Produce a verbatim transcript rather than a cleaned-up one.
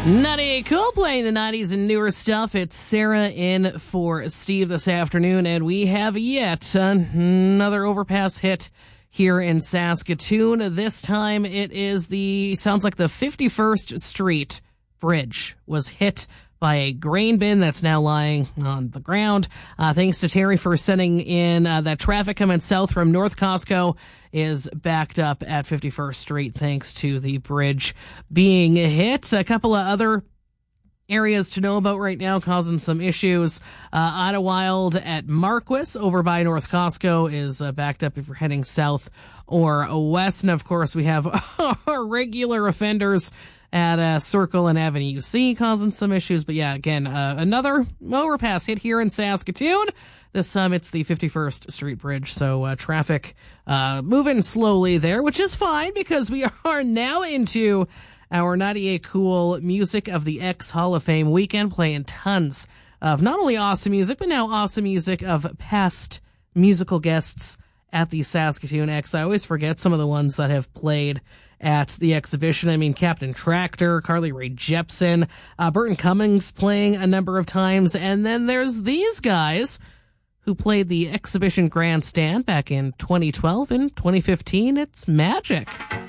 ninety-eight Cool playing the nineties and newer stuff. It's Sarah in for Steve this afternoon, and we have yet another overpass hit here in Saskatoon. This time it is the, sounds like the fifty-first Street Bridge was hit by a grain bin that's now lying on the ground. Uh, thanks to Terry for sending in uh, that traffic coming south from North Costco is backed up at fifty-first Street thanks to the bridge being hit. A couple of other areas to know about right now causing some issues. Uh, Idlewild at Marquis over by North Costco is uh, backed up if you're heading south or west. And of course, we have our regular offenders at uh, Circle and Avenue C causing some issues. But yeah, again, uh, another overpass hit here in Saskatoon. This time it's the fifty-first Street Bridge, so uh, traffic uh, moving slowly there, which is fine because we are now into our ninety-eight Cool Music of the X Hall of Fame weekend, playing tons of not only awesome music, but now awesome music of past musical guests at the Saskatoon X. I always forget some of the ones that have played at the exhibition. I mean, Captain Tractor, Carly Rae Jepsen, uh, Burton Cummings playing a number of times, and then there's these guys who played the exhibition grandstand back in twenty twelve and twenty fifteen. It's magic.